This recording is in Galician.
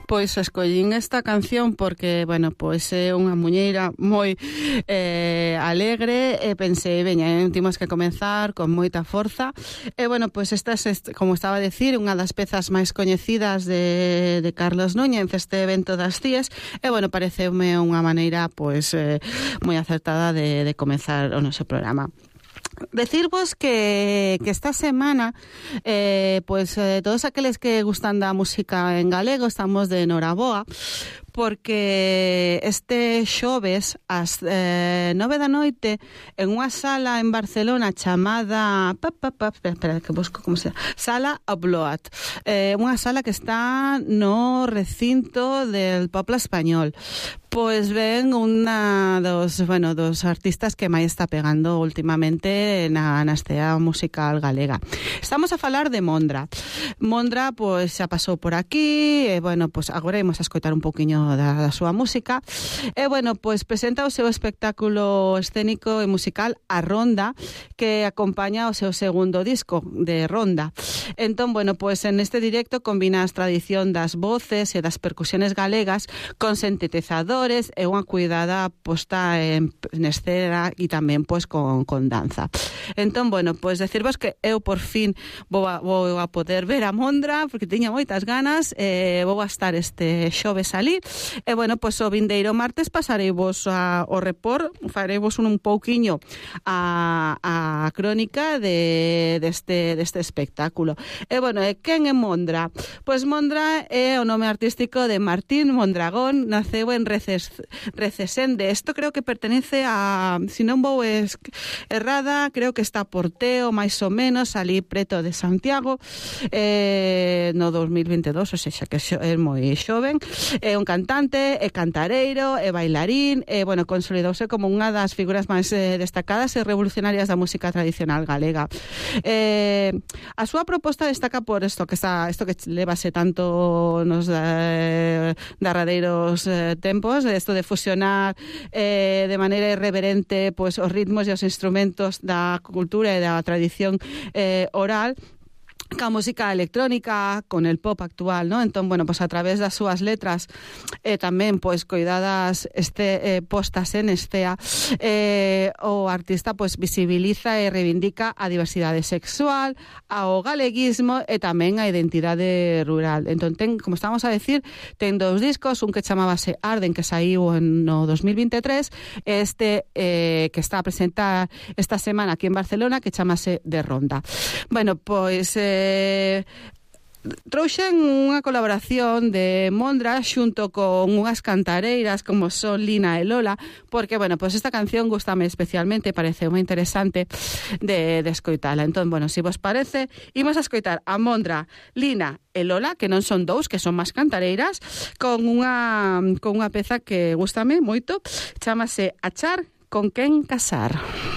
Pois escollín esta canción porque, bueno, pois é unha muñeira moi alegre e pensei, veña, temos que comenzar con moita forza. E, bueno, pois esta é, como estaba a decir, unha das pezas máis coñecidas de Carlos Núñez, este evento das CIES, e, bueno, pareceume unha maneira, pois, moi acertada de comenzar o noso programa. Decirvos que esta semana todos aqueles que gustan da música en galego estamos de enhoraboa, porque este xoves ás 9 da noite en unha sala en Barcelona chamada espera que busco como se Sala Obloat, unha sala que está no recinto del Poble Español. Pois ven unha dos artistas que máis está pegando últimamente na escena musical galega. Estamos a falar de Mondra. Mondra, pois, xa pasou por aquí, e, bueno, pois, agora imos a escoitar un poquinho da súa música. E, bueno, pois, presenta o seu espectáculo escénico e musical A Ronda, que acompaña o seu segundo disco de Ronda. Entón, bueno, pois, en este directo combina a tradición das voces e das percusiones galegas con sintetizadores e unha cuidada posta en escena e tamén pois con danza. Entón, bueno, pois decirvos que eu por fin vou a poder ver a Mondra porque tiña moitas ganas, vou a estar este xoves ali e, bueno, pois o vindeiro martes pasareivos o report, fareivos un pouquiño a crónica deste espectáculo. E, bueno, quen é Mondra? Pois Mondra é o nome artístico de Martín Mondragón, naceu en Recesende. Esto creo que pertenece a, si non vou errada, creo que está por Teo, máis ou menos, ali preto de Santiago, no 2022, ou seja, que é moi xoven. É un cantante, é cantareiro, é bailarín, bueno, consolidouse como unha das figuras máis destacadas e revolucionarias da música tradicional galega. A súa proposta destaca por isto que levase tanto nos derradeiros tempos, isto de fusionar de maneira irreverente pois os ritmos e os instrumentos da cultura e da tradición oral ca música electrónica, con el pop actual, ¿no? Entón, bueno, pues a través das súas letras tamén, pois, coidadas postas en escena, o artista, pois, visibiliza e reivindica a diversidade sexual, ao galeguismo e tamén a identidade rural. Entón, como estamos a decir, ten dous discos, un que chamábase Arden, que saiu no 2023, este que está a presentar esta semana aquí en Barcelona, que chamase De Ronda. Bueno, pois trouxen unha colaboración de Mondra xunto con unhas cantareiras como son Lina e Lola, porque, bueno, pues esta canción gustame especialmente, parece moi interesante de escoitala. Entón, bueno, se vos parece, imos a escoitar a Mondra, Lina e Lola, que non son dous, que son máis cantareiras, con unha peza que gustame moito, chámase Achar con quen casar.